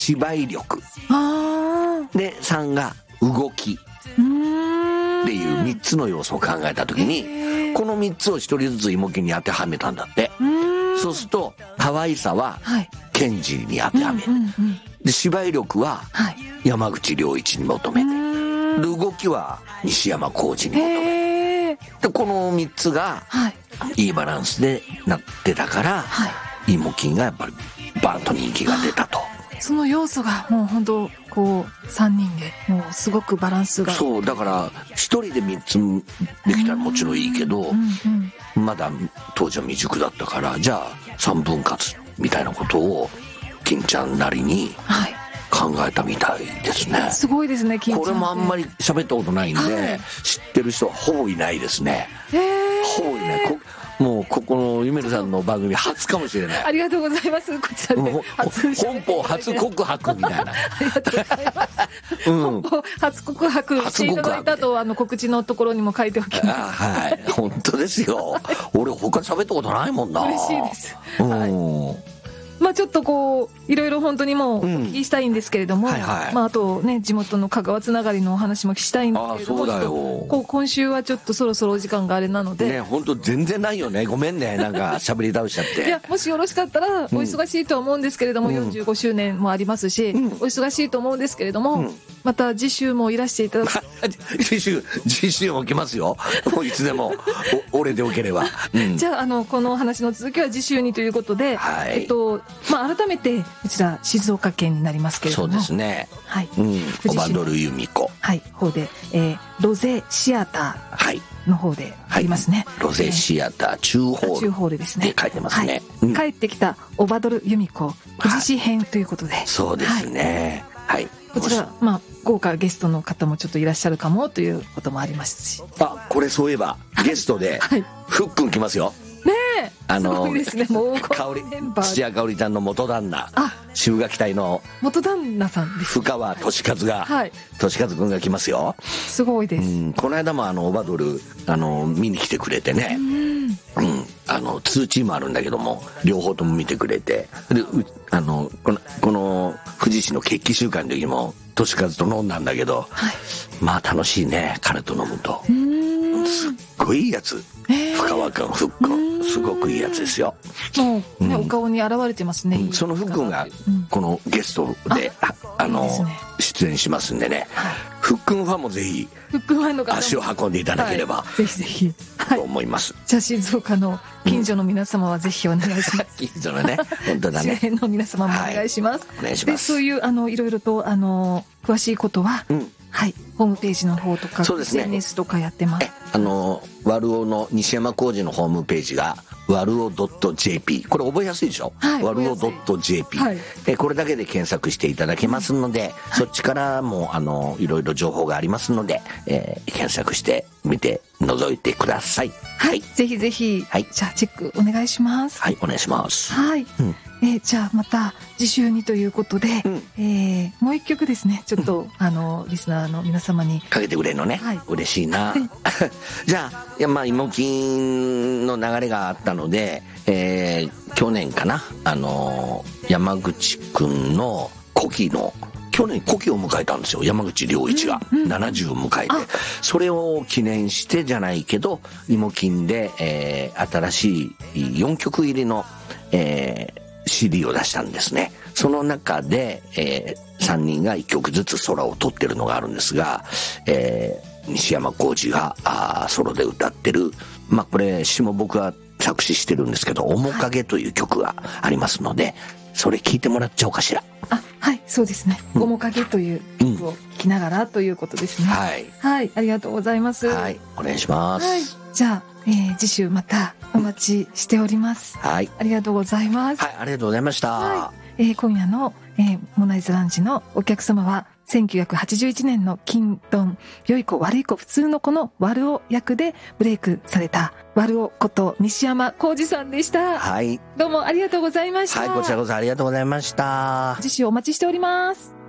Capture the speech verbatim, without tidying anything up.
芝居力あでさんが動きーうーんっていうみっつの要素を考えた時に、このみっつをひとりずつ芋木に当てはめたんだって。 うーんそうすると可愛さははいケンジに当てはめる、 うんうんうんで芝居力ははい山口良一に求めうて、 ーんで動きは西山浩二に求めへーて、でこのみっつがはいいいバランスでなってたから、 はい芋金がやっぱりバーンと人気が出たと。 その要素がもう本当こうさんにんでもうすごくバランスがそうだから一人でみっつできたらもちろんいいけど、 うんうんまだ当時は未熟だったから、じゃあ三分割みたいなことを金ちゃんなりにはい考えたみたいですね。 すごいですね金ちゃんってこれもあんまり喋ったことないんで、 はい知ってる人はほぼいないですね。 へーほぼいない。こもうここのゆめるさんの番組初かもしれない。 ありがとうございます。こちらでもう初本邦初告白みたいな。 ありがとうございます。 うん本邦初告白していただいたとあの告知のところにも書いておきます。 あはい本当ですよ。俺他喋ったことないもんな。 嬉しいです。 うん、 はいまあちょっとこういろいろ本当にもうお聞きしたいんですけれども、 うんはいはいまああとね地元の香川つながりのお話もしたいんですけれども、 あそうだよちょっとこう今週はちょっとそろそろお時間があれなので、 ね本当全然ないよね。ごめんねなんか喋り倒しちゃって。 いやもしよろしかったらお忙しいとは思うんですけれども、 うんよんじゅうごしゅうねんもありますし、 うんお忙しいと思うんですけれども、 うんまた次週もいらしていただく次週次週も来ますよ。もういつでもお俺でよければ。うんじゃあ、あの、このお話の続きは次週にということで、 はいえっと、まあ、改めて、こちら、静岡県になりますけれども。 そうですね。 はい。 うん。 藤島オバドル由美子。 はい、方で、えー、ロゼシアタはい。 ーの方でありますね。 ロゼシアター中ホー中ルホールですね。 で書いてますね。 はいうん帰ってきたオバドル由美子、富士市編ということで。 そうですね。はい。 こちら、まあ、豪華ゲストの方もちょっといらっしゃるかもということもありますし。 あ、これそういえばゲストではい。 ふっくん来ますよ。 ねえ、 あのすごいですね。もう、 香りメンバー土屋香織ちゃんの元旦那、 あ、 修学隊の元旦那さんです。 深川俊和が、 はい。 俊和くんが来ますよ。 すごいです。 うん。この間もあのオバドルあの見に来てくれてね。 うん。 うん、あのにチームあるんだけども両方とも見てくれて、でうあのこのこの富士市の決起集会の時も俊和と飲んだんだけど、 はい。 まあ楽しいね彼と飲むと。 うーん。 すっごいいいやつ、 えー深川君ふっくんすごくいいやつですよ。 もうね、 うんお顔に現れてますね。 そのふっくんがうんこのゲストでああのいいですね出演しますんでね、 はい。 ふっくんファンもぜひフックファンの方も足を運んでいただければはいぜひぜひ。はとい。 思います。 じゃあ静岡の近所の皆様はぜひお願いします。 近所のね本当だ周ね。 辺の皆様もお願いします。 お願いしで、 ます。 そういうあのいろいろとあの詳しいことは、 うんはい、ホームページの方とか、 そうですねエスエヌエス とかやってますえ。あのワルオの西山浩二のホームページがワルオ .jp、 これ覚えやすいでしょ、 はいワルオ覚えやすい .jp、 はいえこれだけで検索していただけますので、そっちからもあのいろいろ情報がありますので、えー検索してみて覗いてください。 はい、ぜひぜひ、 はいじゃあチェックお願いします。 はい、お願いします。 はい、 うんえーじゃあまた次週にということで、 うんえーもう一曲ですね、ちょっと、あのリスナーの皆様にかけてくれるのね、 はい嬉しいな、 はいじゃあいやまあ芋金の流れがあったので、えー去年かなあのー山口くんの古希の去年古希を迎えたんですよ山口良一が、 うんうんななじゅうを迎えてあそれを記念してじゃないけど芋金で、えー新しいよんきょく入りの、えー シーディー を出したんですね。その中で、えーさんにんがいっきょくずつソロを取ってるのがあるんですが、えー西山浩二があーソロで歌ってる、まあこれ詩も僕は作詞してるんですけど「面影」という曲がありますので、それ聴いてもらっちゃおうかしら。 あ、はい、そうですね。 うん面影という曲を聴きながらということですね。 はい、 はい、ありがとうございます。 はい、お願いします。 はい、じゃあ、えー次週またお待ちしております。 はい、 ありがとうございます。 はい、ありがとうございました。 はえー今夜の、えーモナリザランチのお客様は、せんきゅうひゃくはちじゅういちねんの金ドン、良い子悪い子普通の子のワルオ役でブレイクされたワルオこと西山浩二さんでした。 はい、 どうもありがとうございました。 はい、こちらこそありがとうございました。 次週お待ちしております。